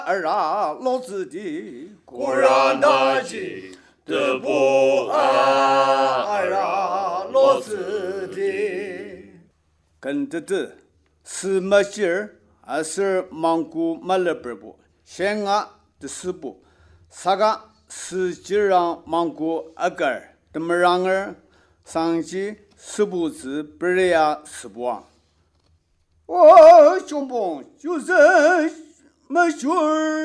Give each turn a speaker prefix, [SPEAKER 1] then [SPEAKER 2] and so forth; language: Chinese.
[SPEAKER 1] 儿啊，老子的
[SPEAKER 2] 果然大吉的不
[SPEAKER 1] 儿啊，老子的跟着的是么劲儿，还是忙古马勒本部，先啊的四部，啥个是就让忙古阿个儿，这么让儿上去四部子不是呀四部啊。我兄弟就是没学儿。